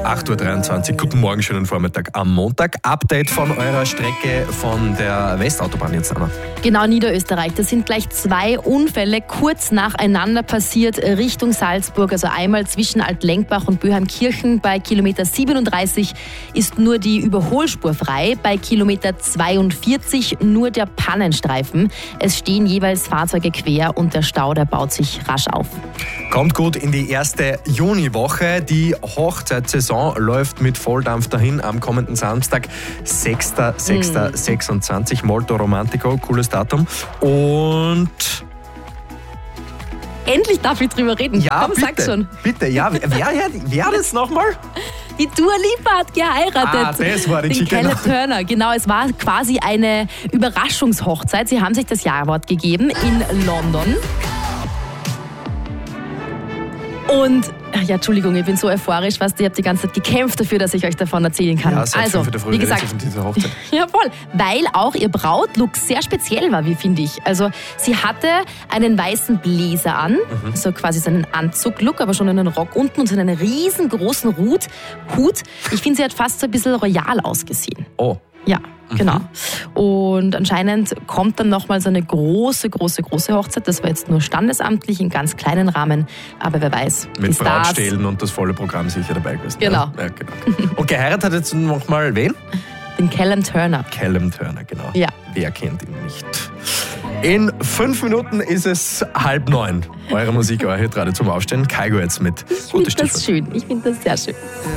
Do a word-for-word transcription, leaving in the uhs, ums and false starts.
acht Uhr dreiundzwanzig. Guten Morgen, schönen Vormittag am Montag. Update von eurer Strecke von der Westautobahn jetzt, Anna. Genau, Niederösterreich. Da sind gleich zwei Unfälle kurz nacheinander passiert Richtung Salzburg. Also einmal zwischen Altlenkbach und Böheimkirchen. Bei Kilometer siebenunddreißig ist nur die Überholspur frei. Bei Kilometer zweiundvierzig nur der Pannenstreifen. Es stehen jeweils Fahrzeuge quer und der Stau, der baut sich rasch auf. Kommt gut in die erste Juniwoche. Die Hochzeitssaison läuft mit Volldampf dahin am kommenden Samstag, sechster sechster sechsundzwanzig. Molto Romantico, cooles Datum. Und endlich darf ich drüber reden. ja, Komm, bitte, sag schon. bitte, ja, wer, wer, wer das nochmal? Die Dua Lipa hat geheiratet. Ah, das war die Den Geschichte. Caleb Turner. Genau, es war quasi eine Überraschungshochzeit. Sie haben sich das Jawort gegeben in London. Und, ja, Entschuldigung, ich bin so euphorisch, weißt du, ihr habt die ganze Zeit gekämpft dafür, dass ich euch davon erzählen kann. Ja, seit also, fünf der Früh wie gesagt, von dieser Hochzeit. jawohl, weil auch ihr Brautlook sehr speziell war, wie finde ich. Also, sie hatte einen weißen Bläser an, mhm. so quasi so einen Anzuglook, aber schon einen Rock unten und so einen riesengroßen Hut. Hut. Ich finde, sie hat fast so ein bisschen royal ausgesehen. Oh. Ja, genau. Und anscheinend kommt dann nochmal so eine große, große, große Hochzeit. Das war jetzt nur standesamtlich, in ganz kleinen Rahmen. Aber wer weiß, Mit die Stars. Brautstehlen und das volle Programm sicher dabei gewesen. Genau. Ja, genau. Und geheiratet hat jetzt nochmal wen? Den Callum Turner. Callum Turner, genau. Ja. Wer kennt ihn nicht? In fünf Minuten ist es halb neun. Eure Musik, euer Hit gerade zum Aufstehen. Kaigo jetzt mit Ich Gute finde das Stichwort. schön. Ich finde das sehr schön.